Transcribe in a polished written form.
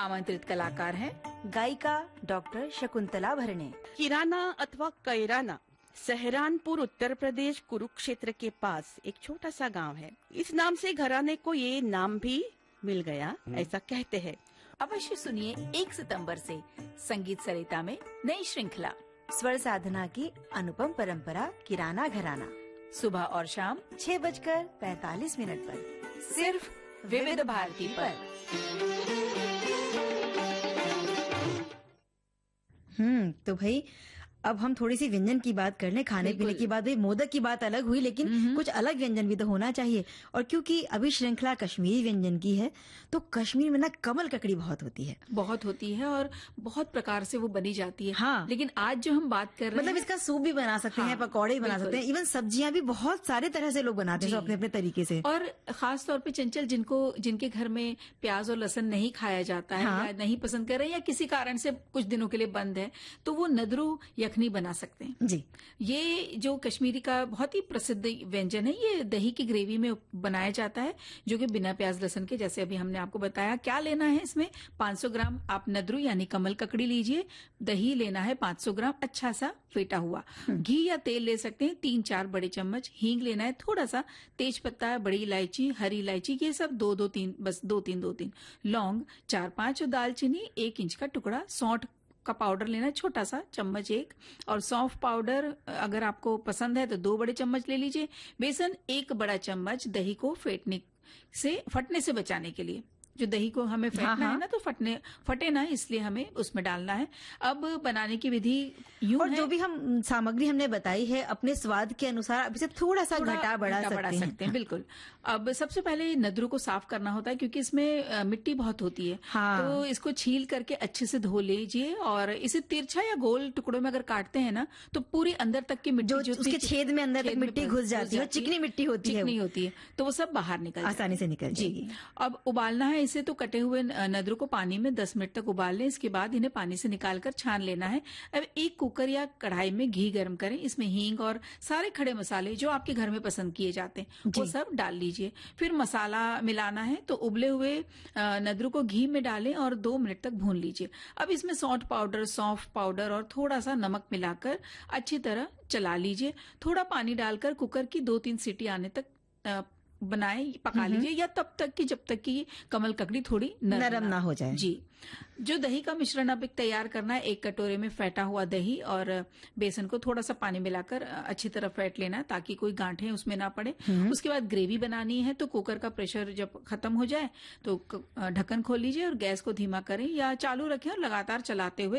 आमंत्रित कलाकार हैं गायिका डॉक्टर शकुंतला भरणे। किराना अथवा कैराना सहरानपुर उत्तर प्रदेश कुरुक्षेत्र के पास एक छोटा सा गांव है। इस नाम से घराने को ये नाम भी मिल गया, ऐसा कहते हैं। अवश्य सुनिए 1 सितंबर से संगीत सरिता में नई श्रृंखला स्वर साधना की अनुपम परंपरा किराना घराना, सुबह और शाम 6:45 पर सिर्फ विविध भारती पर। तो भाई अब हम थोड़ी सी व्यंजन की बात कर लें। खाने पीने की बात, मोदक की बात अलग हुई, लेकिन कुछ अलग व्यंजन भी तो होना चाहिए। और क्योंकि अभी श्रृंखला कश्मीरी व्यंजन की है, तो कश्मीर में ना कमल ककड़ी बहुत होती है। बहुत होती है और बहुत प्रकार से वो बनी जाती है। हाँ। लेकिन आज जो हम बात कर रहे हैं, मतलब इसका सूप भी बना सकते हैं, पकौड़े भी बना सकते हैं, इवन सब्जियां भी बहुत सारे तरह से लोग बनाते हैं अपने अपने तरीके से। और खास तौर पे चंचल जिनके घर में प्याज और लहसुन नहीं खाया जाता है, या नहीं पसंद कर रहे हैं, या किसी कारण से कुछ दिनों के लिए बंद है, तो वो नदरू यखनी बना सकते हैं। जी, ये जो कश्मीरी का बहुत ही प्रसिद्ध व्यंजन है, ये दही की ग्रेवी में बनाया जाता है, जो कि बिना प्याज लहसुन के, जैसे अभी हमने आपको बताया। क्या लेना है इसमें? 500 ग्राम आप नदरू यानी कमल ककड़ी लीजिए। दही लेना है 500 ग्राम अच्छा सा फेटा हुआ। घी या तेल ले सकते हैं 3-4 बड़े चम्मच। हींग लेना है थोड़ा सा। तेज पत्ता, बड़ी इलायची, हरी इलायची, ये सब 2-3, बस 2-3 लौंग, 4-5 दालचीनी, 1 इंच का टुकड़ा। सौंठ का पाउडर लेना है छोटा सा चम्मच 1, और सौंफ पाउडर अगर आपको पसंद है तो 2 बड़े चम्मच ले लीजिए। बेसन 1 बड़ा चम्मच, दही को फटने से बचाने के लिए। जो दही को हमें फेंटना है ना, तो फटे ना, इसलिए हमें उसमें डालना है। अब बनाने की विधि यूं और है, जो भी हम सामग्री हमने बताई है अपने स्वाद के अनुसार आप इसे थोड़ा सा घटा बढ़ा सकते हैं। बिल्कुल। अब सबसे पहले नदरू को साफ करना होता है, क्योंकि इसमें मिट्टी बहुत होती है। तो इसको छील करके अच्छे से धो लीजिए, और इसे तिरछा या गोल टुकड़ों में अगर काटते हैं ना, तो पूरी अंदर तक की मिट्टी, जो उसके छेद में अंदर तक मिट्टी घुस जाती है, चिकनी मिट्टी होती है, तो वो सब बाहर निकल आसानी से निकल जाएगी। अब उबालना है इसे, तो कटे हुए नदरू को पानी में 10 मिनट तक उबाल लें। इसके बाद इन्हें पानी से निकालकर छान लेना है। अब एक कुकर या कढ़ाई में घी गर्म करें, इसमें हींग और सारे खड़े मसाले जो आपके घर में पसंद किए जाते हैं वो सब डाल लीजिए। फिर मसाला मिलाना है, तो उबले हुए नदरू को घी में डालें और 2 मिनट तक भून लीजिए। अब इसमें सौंठ पाउडर, सौंफ पाउडर और थोड़ा सा नमक मिलाकर अच्छी तरह चला लीजिए। थोड़ा पानी डालकर कुकर की 2-3 सीटी आने तक पका लीजिए, या तब तक कि जब तक कि कमल ककड़ी थोड़ी नरम ना हो जाए। जी। जो दही का मिश्रण अब तैयार करना है, 1 कटोरे में फेंटा हुआ दही और बेसन को थोड़ा सा पानी मिलाकर अच्छी तरह फेंट लेना है, ताकि कोई गांठें उसमें ना पड़े। उसके बाद ग्रेवी बनानी है, तो कुकर का प्रेशर जब खत्म हो जाए तो ढक्कन खोल लीजिए और गैस को धीमा करें या चालू रखें, और लगातार चलाते हुए